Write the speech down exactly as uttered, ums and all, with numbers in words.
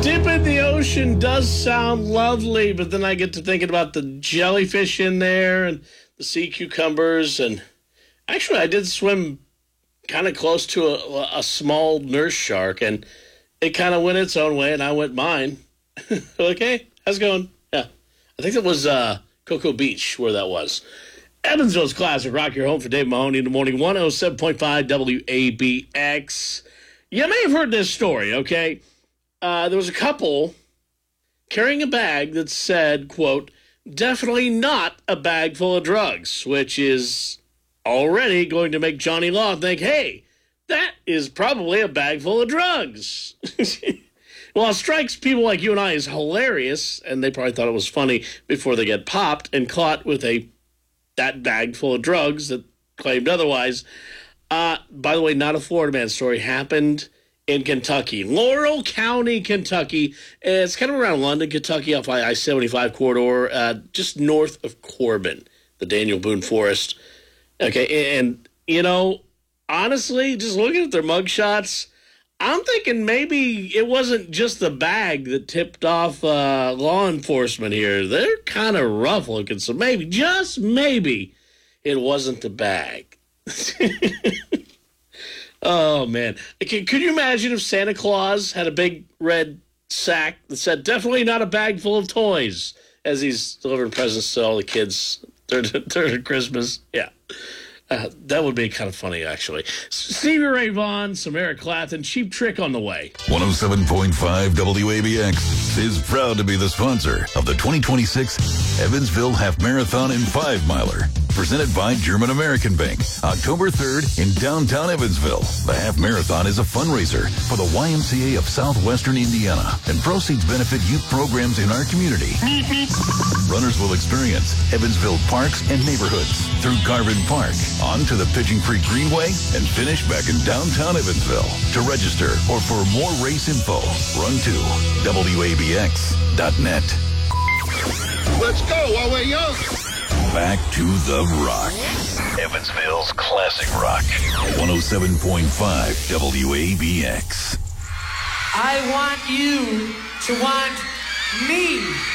Dip in the ocean does sound lovely, but then I get to thinking about the jellyfish in there and the sea cucumbers. And actually, I did swim kind of close to a, a small nurse shark, and it kind of went its own way, and I went mine. Like, hey, how's it going? Yeah. I think it was uh, Cocoa Beach where that was. Evansville's Classic Rock, your home for Dave Mahoney in the morning, one oh seven point five W A B X. You may have heard this story, okay? Uh, there was a couple carrying a bag that said, quote, definitely not a bag full of drugs, which is already going to make Johnny Law think, hey, that is probably a bag full of drugs. Well, it strikes people like you and I as hilarious, and they probably thought it was funny before they get popped and caught with a that bag full of drugs that claimed otherwise. Uh, by the way, not a Florida man story. Happened in Kentucky. Laurel County, Kentucky. It's kind of around London, Kentucky, off I seventy-five corridor, uh, just north of Corbin, the Daniel Boone Forest. Okay, and, you know, honestly, just looking at their mugshots, I'm thinking maybe it wasn't just the bag that tipped off uh, law enforcement here. They're kind of rough looking, so maybe, just maybe, it wasn't the bag. Oh, man. Could you imagine if Santa Claus had a big red sack that said, definitely not a bag full of toys, as he's delivering presents to all the kids during, during Christmas? Yeah. Uh, that would be kind of funny, actually. Stevie Ray Vaughan, some Eric Clapton, Cheap Trick on the way. one oh seven point five W A B X is proud to be the sponsor of the twenty twenty-six Evansville Half Marathon and Five Miler, presented by German American Bank, October third in downtown Evansville. The Half Marathon is a fundraiser for the Y M C A of Southwestern Indiana, and proceeds benefit youth programs in our community. Runners will experience Evansville parks and neighborhoods through Garvin Park, on to the Pigeon Creek Greenway, and finish back in downtown Evansville. To register or for more race info, run to W A B X dot net. Let's go while we're young. Back to the rock. Evansville's Classic Rock. one oh seven point five W A B X. I want you to want me.